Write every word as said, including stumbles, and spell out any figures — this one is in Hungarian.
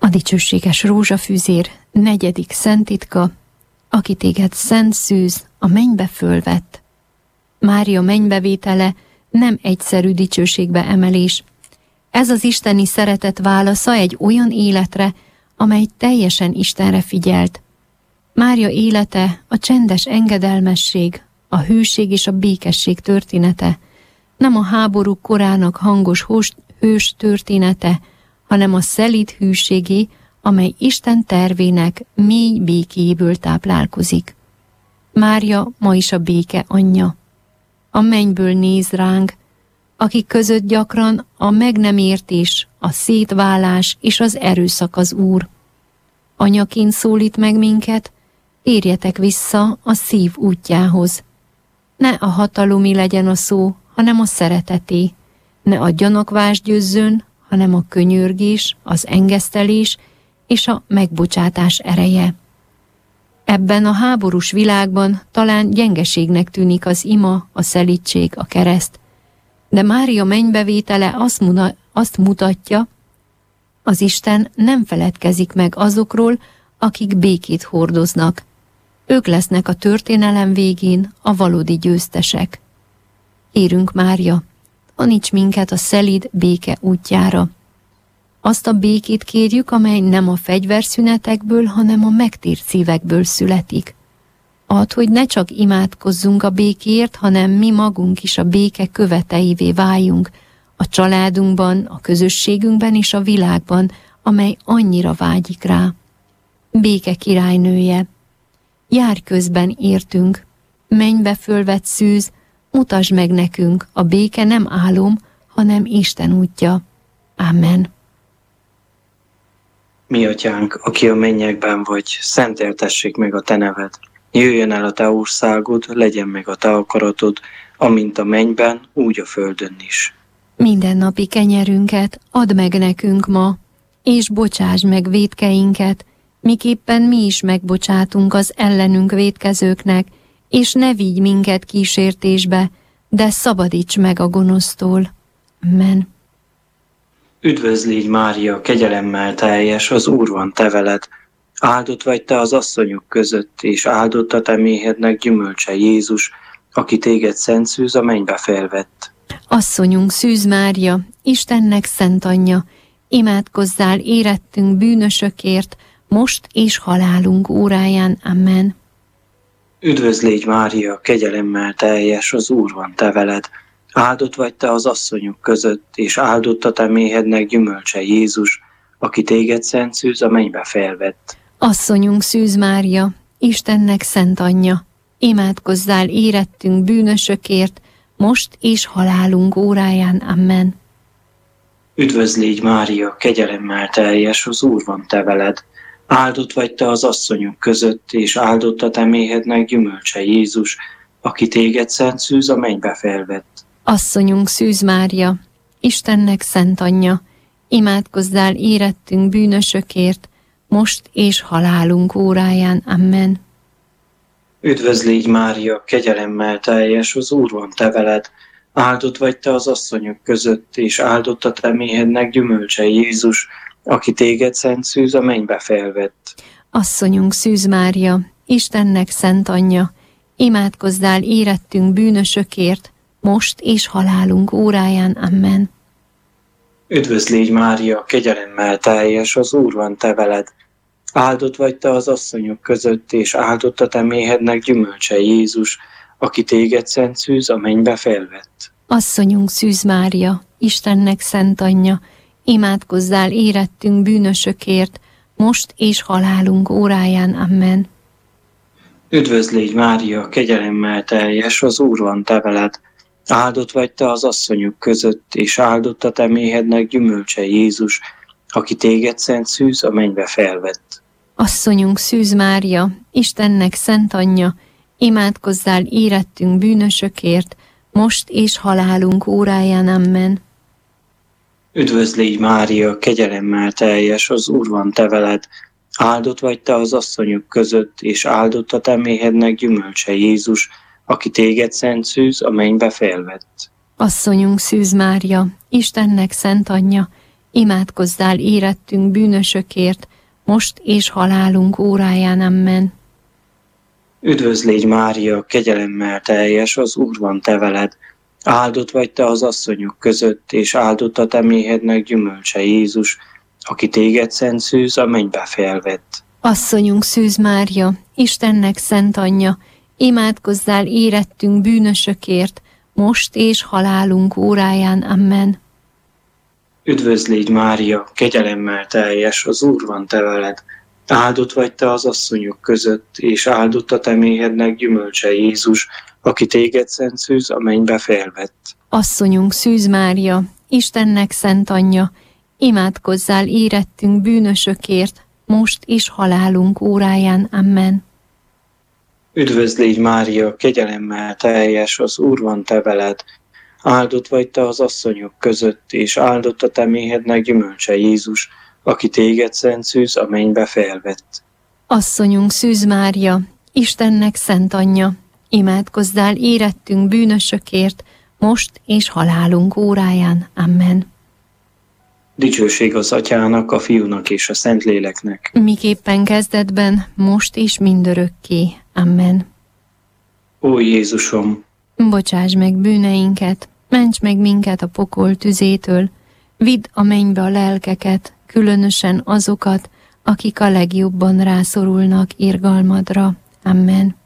dicsőséges rózsafűzér negyedik szentitka, aki téged szent szűz, a mennybe fölvett. Mária mennybevétele nem egyszerű dicsőségbe emelés. Ez az isteni szeretet válasza egy olyan életre, amely teljesen Istenre figyelt. Mária élete a csendes engedelmesség, a hűség és a békesség története, nem a háborúk korának hangos hős története, hanem a szelíd hűségé, amely Isten tervének mély békéjéből táplálkozik. Mária ma is a béke anyja. A mennyből néz ránk, akik között gyakran a meg nem értés, a szétválás és az erőszak az Úr. Anyaként szólít meg minket, térjetek vissza a szív útjához. Ne a hatalomé legyen a szó, hanem a szereteté. Ne a gyanakvás győzzön, hanem a könyörgés, az engesztelés és a megbocsátás ereje. Ebben a háborús világban talán gyengeségnek tűnik az ima, a szelídség, a kereszt, de Mária mennybevétele azt, muna, azt mutatja, az Isten nem feledkezik meg azokról, akik békét hordoznak. Ők lesznek a történelem végén a valódi győztesek. Kérünk, Mária, taníts minket a szelíd béke útjára. Azt a békét kérjük, amely nem a fegyverszünetekből, hanem a megtért szívekből születik. Add, hogy ne csak imádkozzunk a békéért, hanem mi magunk is a béke követeivé váljunk, a családunkban, a közösségünkben és a világban, amely annyira vágyik rá. Béke királynője, járj közben értünk, mennybe fölvett szűz, mutasd meg nekünk, a béke nem álom, hanem Isten útja. Amen. Mi atyánk, aki a mennyekben vagy, szenteltessék meg a te neved. Jöjjön el a te országod, legyen meg a te akaratod, amint a mennyben, úgy a földön is. Mindennapi kenyerünket add meg nekünk ma, és bocsásd meg vétkeinket, miképpen mi is megbocsátunk az ellenünk vétkezőknek, és ne vigy minket kísértésbe, de szabadíts meg a gonosztól. Amen. Üdvözl légy, Mária, kegyelemmel teljes, az Úr van te veled. Áldott vagy te az asszonyok között, és áldott a te méhednek gyümölcse Jézus, aki téged szent szűz, a mennybe felvett. Asszonyunk Szűz Mária, Istennek szent anyja, imádkozzál érettünk bűnösökért, most és halálunk óráján. Amen. Üdvözl légy, Mária, kegyelemmel teljes, az Úr van te veled. Áldott vagy te az asszonyok között, és áldott a te méhednek gyümölcse Jézus, aki téged szent szűz, a mennybe felvett. Asszonyunk Szűz Mária, Istennek szent anyja, imádkozzál érettünk bűnösökért, most és halálunk óráján. Amen. Üdvözl légy, Mária, kegyelemmel teljes, az Úr van te veled. Áldott vagy te az asszonyok között, és áldott a te méhednek gyümölcse Jézus, aki téged szent szűz, a mennybe felvett. Asszonyunk Szűz Mária, Istennek szent anyja, imádkozzál érettünk bűnösökért, most és halálunk óráján. Amen. Üdvözl légy, Mária, kegyelemmel teljes, az Úr van te veled. Áldott vagy te az asszonyok között, és áldott a te méhednek gyümölcse Jézus, aki téged szent szűz, a mennybe felvett. Asszonyunk Szűz Mária, Istennek szent anyja, imádkozzál érettünk bűnösökért, most és halálunk óráján. Amen. Üdvözl légy, Mária, kegyelemmel teljes, az Úr van te veled. Áldott vagy te az asszonyok között, és áldott a te méhednek gyümölcse Jézus, aki téged szent szűz, a mennybe felvett. Asszonyunk Szűz Mária, Istennek szent anyja, imádkozzál érettünk bűnösökért, most és halálunk óráján. Amen. Üdvözl légy, Mária, kegyelemmel teljes, az Úr van te veled. Áldott vagy te az asszonyok között, és áldott a te méhednek gyümölcse Jézus, aki téged szent szűz, a mennybe felvett. Asszonyunk Szűz Mária, Istennek szent anyja, imádkozzál érettünk bűnösökért, most és halálunk óráján. Amen. Üdvözl légy, Mária, kegyelemmel teljes, az Úr van te veled. Áldott vagy te az asszonyok között, és áldott a te méhednek gyümölcse Jézus, aki téged szent szűz, a mennybe felvett. Asszonyunk Szűz Mária, Istennek szent anyja, imádkozzál érettünk bűnösökért, most és halálunk óráján. Amen. Üdvözl légy Mária, kegyelemmel teljes, az Úr van te veled. Áldott vagy te az asszonyok között, és áldott a te méhednek gyümölcse Jézus, aki téged szent szűz, a mennybe felvett. Asszonyunk Szűz Mária, Istennek szent anyja, imádkozzál érettünk bűnösökért, most és halálunk óráján. Amen. Üdvözl légy Mária, kegyelemmel teljes, az Úr van te veled. Áldott vagy te az asszonyok között, és áldott a te méhednek gyümölcse Jézus, aki téged szent szűz, a mennybe felvett. Asszonyunk Szűz Mária, Istennek szent anyja, imádkozzál érettünk bűnösökért, most és halálunk óráján. Amen. Üdvözl légy Mária, kegyelemmel teljes, az Úr van te veled. Áldott vagy te az asszonyok között, és áldott a te méhednek gyümölcse Jézus, aki téged szent szűz, a mennybe felvett. Asszonyunk Szűz Mária, Istennek szent anyja, imádkozzál érettünk bűnösökért, most és halálunk óráján. Amen. Dicsőség az Atyának, a Fiúnak és a Szentléleknek. Miképpen kezdetben, most és mindörökké. Amen. Ó Jézusom, Bocsáss meg bűneinket, ments meg minket a pokol tüzétől, vidd a mennybe a lelkeket, különösen azokat, akik a legjobban rászorulnak irgalmadra. Amen.